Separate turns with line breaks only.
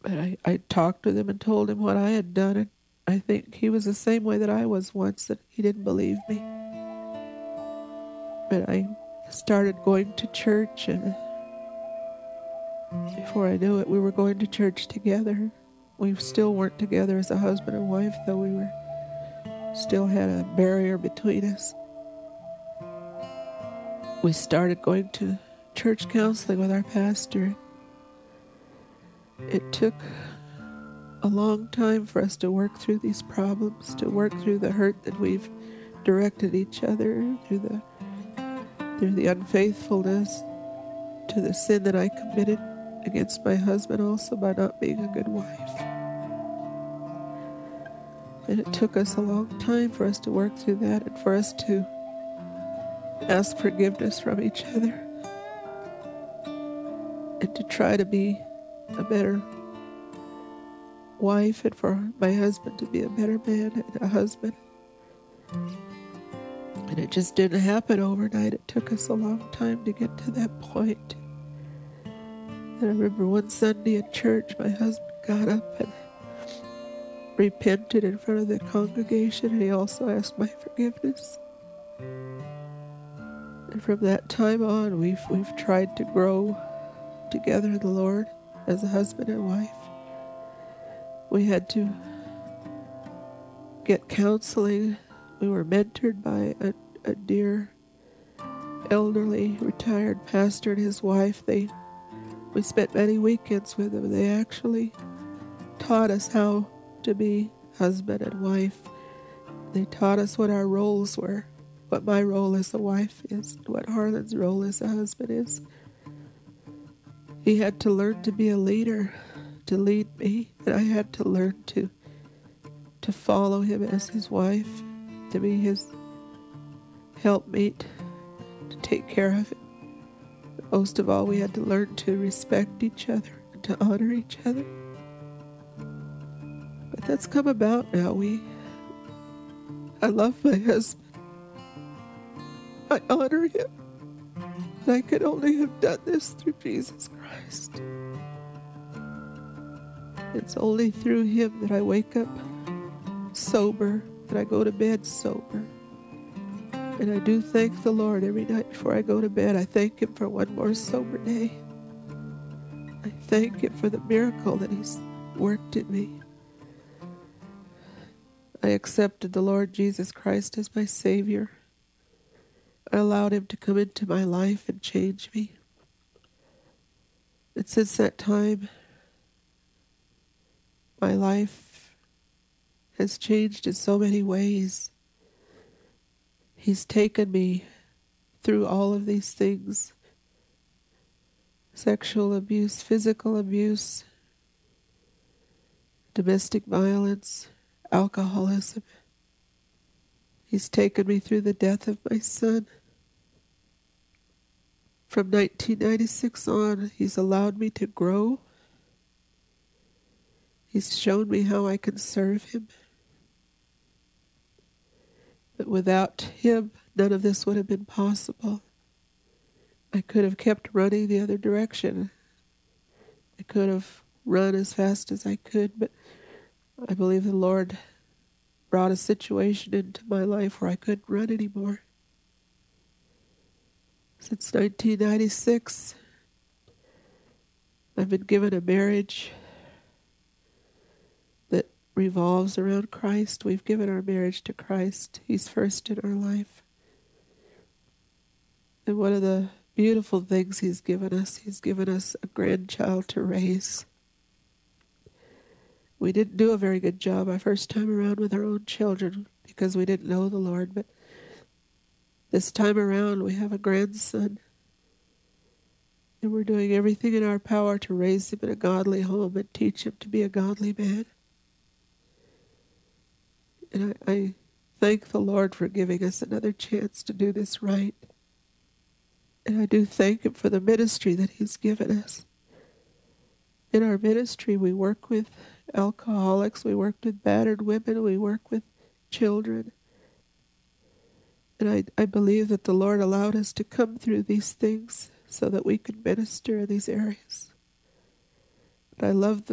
But I talked with him and told him what I had done, and I think he was the same way that I was once, that he didn't believe me. But I started going to church, and before I knew it, we were going to church together. We still weren't together as a husband and wife, though we were still had a barrier between us. We started going to church counseling with our pastor. It took a long time for us to work through these problems, to work through the hurt that we've directed each other, through the unfaithfulness, to the sin that I committed against my husband also by not being a good wife. And it took us a long time for us to work through that and for us to ask forgiveness from each other and to try to be a better wife and for my husband to be a better man and a husband. And it just didn't happen overnight. It took us a long time to get to that point. And I remember one Sunday at church, my husband got up and repented in front of the congregation, and he also asked my forgiveness. And from that time on, we've tried to grow together in the Lord as a husband and wife. We had to get counseling. We were mentored by a dear elderly retired pastor and his wife. We spent many weekends with them. They actually taught us how to be husband and wife. They taught us what our roles were, what my role as a wife is, what Harlan's role as a husband is. He had to learn to be a leader, to lead me, and I had to learn to follow him as his wife, to be his helpmate, to take care of him. But most of all, we had to learn to respect each other and to honor each other. But that's come about now. I love my husband. I honor him. And I could only have done this through Jesus Christ. It's only through him that I wake up sober, that I go to bed sober. And I do thank the Lord every night before I go to bed. I thank him for one more sober day. I thank him for the miracle that he's worked in me. I accepted the Lord Jesus Christ as my Savior. I allowed him to come into my life and change me. And since that time, my life has changed in so many ways. He's taken me through all of these things: sexual abuse, physical abuse, domestic violence, alcoholism. He's taken me through the death of my son. From 1996 on, he's allowed me to grow. He's shown me how I can serve him. But without him, none of this would have been possible. I could have kept running the other direction. I could have run as fast as I could, but I believe the Lord brought a situation into my life where I couldn't run anymore. Since 1996, I've been given a marriage that revolves around Christ. We've given our marriage to Christ. He's first in our life. And one of the beautiful things he's given us a grandchild to raise. We didn't do a very good job our first time around with our own children because we didn't know the Lord, but this time around we have a grandson, and we're doing everything in our power to raise him in a godly home and teach him to be a godly man. And I thank the Lord for giving us another chance to do this right. And I do thank him for the ministry that he's given us. In our ministry, we work with alcoholics, we work with battered women, we work with children. And I believe that the Lord allowed us to come through these things so that we could minister in these areas. But I love the